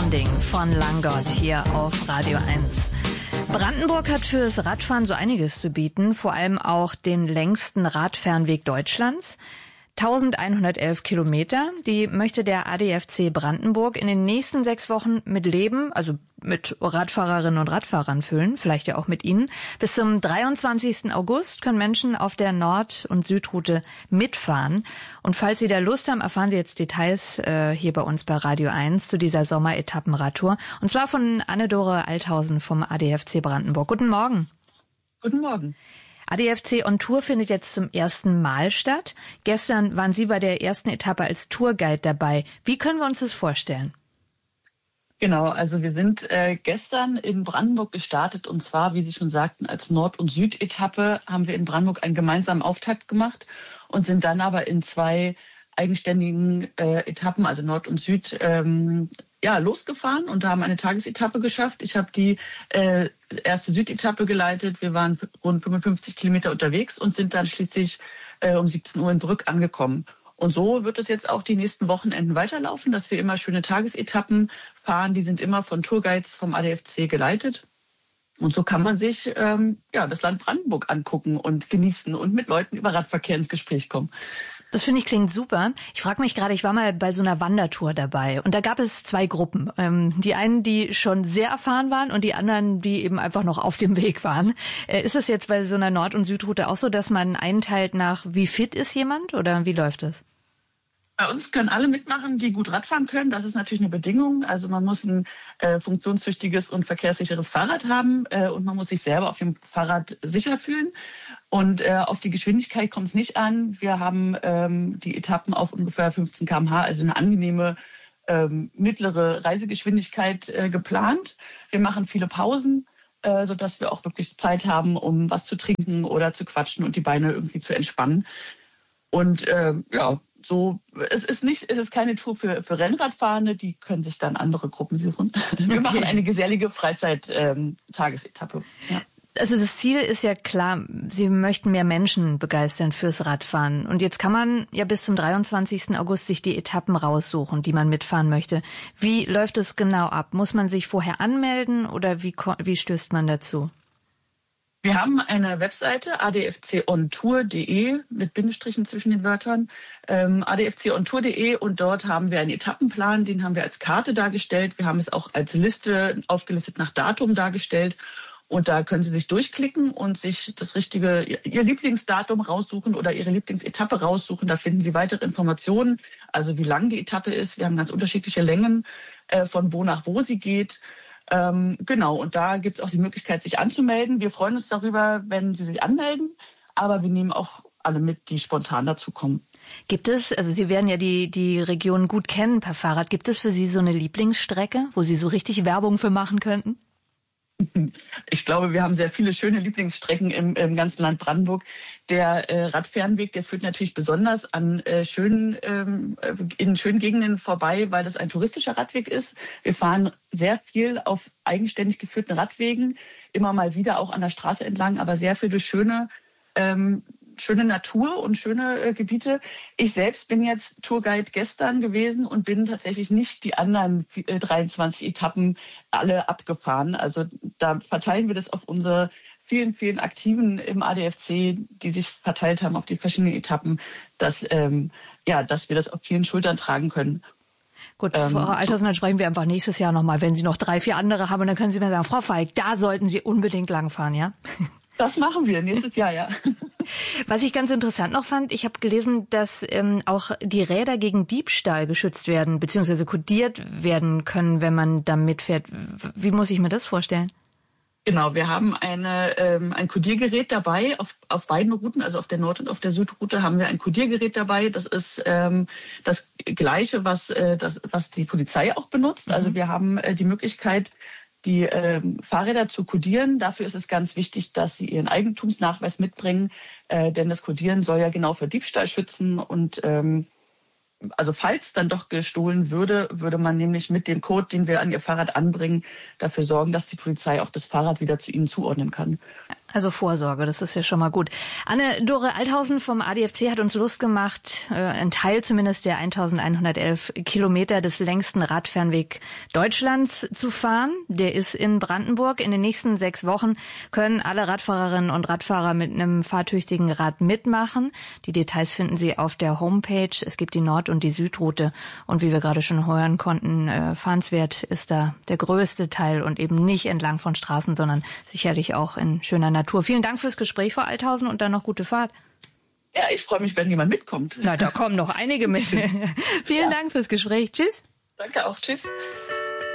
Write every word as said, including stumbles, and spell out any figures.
Sounding von Langott hier auf Radio eins. Brandenburg hat fürs Radfahren so einiges zu bieten, vor allem auch den längsten Radfernweg Deutschlands. eintausendeinhundertelf Kilometer, die möchte der A D F C Brandenburg in den nächsten sechs Wochen mit Leben, also mit Radfahrerinnen und Radfahrern füllen, vielleicht ja auch mit Ihnen. Bis zum dreiundzwanzigsten August können Menschen auf der Nord- und Südroute mitfahren. Und falls Sie da Lust haben, erfahren Sie jetzt Details äh, hier bei uns bei Radio eins zu dieser Sommeretappenradtour. Und zwar von Anne-Dore Althausen vom A D F C Brandenburg. Guten Morgen. Guten Morgen. A D F C on Tour findet jetzt zum ersten Mal statt. Gestern waren Sie bei der ersten Etappe als Tourguide dabei. Wie können wir uns das vorstellen? Genau, also wir sind äh, gestern in Brandenburg gestartet und zwar, wie Sie schon sagten, als Nord- und Südetappe haben wir in Brandenburg einen gemeinsamen Auftakt gemacht und sind dann aber in zwei eigenständigen äh, Etappen, also Nord und Süd, ähm, ja, losgefahren und haben eine Tagesetappe geschafft. Ich habe die äh, erste Südetappe geleitet. Wir waren rund fünfundfünfzig Kilometer unterwegs und sind dann schließlich äh, um siebzehn Uhr in Brück angekommen. Und so wird es jetzt auch die nächsten Wochenenden weiterlaufen, dass wir immer schöne Tagesetappen fahren. Die sind immer von Tourguides vom A D F C geleitet. Und so kann man sich ähm, ja, das Land Brandenburg angucken und genießen und mit Leuten über Radverkehr ins Gespräch kommen. Das finde ich klingt super. Ich frage mich gerade, ich war mal bei so einer Wandertour dabei und da gab es zwei Gruppen. Ähm, die einen, die schon sehr erfahren waren und die anderen, die eben einfach noch auf dem Weg waren. Äh, ist es jetzt bei so einer Nord- und Südroute auch so, dass man einteilt nach, wie fit ist jemand oder wie läuft das? Bei uns können alle mitmachen, die gut Radfahren können. Das ist natürlich eine Bedingung. Also man muss ein äh, funktionstüchtiges und verkehrssicheres Fahrrad haben äh, und man muss sich selber auf dem Fahrrad sicher fühlen. Und äh, auf die Geschwindigkeit kommt es nicht an. Wir haben ähm, die Etappen auf ungefähr fünfzehn Kilometer pro Stunde, also eine angenehme ähm, mittlere Reisegeschwindigkeit äh, geplant. Wir machen viele Pausen, äh, sodass wir auch wirklich Zeit haben, um was zu trinken oder zu quatschen und die Beine irgendwie zu entspannen. Und äh, ja, so, es ist nicht, es ist keine Tour für, für Rennradfahrende, die können sich dann andere Gruppen suchen. Wir okay. machen eine gesellige Freizeit-Tagesetappe. Ähm, ja. Also das Ziel ist ja klar, Sie möchten mehr Menschen begeistern fürs Radfahren. Und jetzt kann man ja bis zum dreiundzwanzigsten August sich die Etappen raussuchen, die man mitfahren möchte. Wie läuft es genau ab? Muss man sich vorher anmelden oder wie, wie stößt man dazu? Wir haben eine Webseite, a d f c on tour punkt d e, mit Bindestrichen zwischen den Wörtern, ähm, a d f c on tour punkt d e, und dort haben wir einen Etappenplan, den haben wir als Karte dargestellt. Wir haben es auch als Liste aufgelistet nach Datum dargestellt. Und da können Sie sich durchklicken und sich das richtige, Ihr Lieblingsdatum raussuchen oder Ihre Lieblingsetappe raussuchen. Da finden Sie weitere Informationen, also wie lang die Etappe ist. Wir haben ganz unterschiedliche Längen, äh, von wo nach wo sie geht. Ähm, genau, und da gibt es auch die Möglichkeit, sich anzumelden. Wir freuen uns darüber, wenn Sie sich anmelden, aber wir nehmen auch alle mit, die spontan dazukommen. Gibt es, also Sie werden ja die, die Region gut kennen per Fahrrad, gibt es für Sie so eine Lieblingsstrecke, wo Sie so richtig Werbung für machen könnten? Ich glaube, wir haben sehr viele schöne Lieblingsstrecken im, im ganzen Land Brandenburg. Der äh, Radfernweg, der führt natürlich besonders an äh, schönen, ähm, in schönen Gegenden vorbei, weil das ein touristischer Radweg ist. Wir fahren sehr viel auf eigenständig geführten Radwegen, immer mal wieder auch an der Straße entlang, aber sehr viele schöne ähm, schöne Natur und schöne äh, Gebiete. Ich selbst bin jetzt Tourguide gestern gewesen und bin tatsächlich nicht die anderen äh, dreiundzwanzig Etappen alle abgefahren. Also da verteilen wir das auf unsere vielen, vielen Aktiven im A D F C, die sich verteilt haben auf die verschiedenen Etappen, dass, ähm, ja, dass wir das auf vielen Schultern tragen können. Gut, ähm, Frau Althausen, dann sprechen wir einfach nächstes Jahr nochmal, wenn Sie noch drei, vier andere haben. Und dann können Sie mir sagen, Frau Falk, da sollten Sie unbedingt langfahren, ja? Das machen wir nächstes Jahr, ja. Was ich ganz interessant noch fand, ich habe gelesen, dass ähm, auch die Räder gegen Diebstahl geschützt werden, beziehungsweise kodiert werden können, wenn man da mitfährt. Wie muss ich mir das vorstellen? Genau, wir haben eine, ähm, ein Kodiergerät dabei auf, auf beiden Routen, also auf der Nord- und auf der Südroute haben wir ein Kodiergerät dabei. Das ist ähm, das Gleiche, was, äh, das, was die Polizei auch benutzt. Mhm. Also wir haben äh, die Möglichkeit, die ähm, Fahrräder zu kodieren. Dafür ist es ganz wichtig, dass sie ihren Eigentumsnachweis mitbringen, äh, denn das Kodieren soll ja genau vor Diebstahl schützen. Und ähm, also falls dann doch gestohlen würde, würde man nämlich mit dem Code, den wir an ihr Fahrrad anbringen, dafür sorgen, dass die Polizei auch das Fahrrad wieder zu ihnen zuordnen kann. Also Vorsorge, das ist ja schon mal gut. Anne-Dore Althausen vom A D F C hat uns Lust gemacht, äh, ein Teil zumindest der eintausendeinhundertelf Kilometer des längsten Radfernweg Deutschlands zu fahren. Der ist in Brandenburg. In den nächsten sechs Wochen können alle Radfahrerinnen und Radfahrer mit einem fahrtüchtigen Rad mitmachen. Die Details finden Sie auf der Homepage. Es gibt die Nord- und die Südroute. Und wie wir gerade schon hören konnten, äh, fahrenswert ist da der größte Teil und eben nicht entlang von Straßen, sondern sicherlich auch in schöner Natur. Vielen Dank fürs Gespräch, Frau Althausen, und dann noch gute Fahrt. Ja, ich freue mich, wenn jemand mitkommt. Na, da kommen noch einige mit. Vielen ja. Dank fürs Gespräch. Tschüss. Danke auch. Tschüss.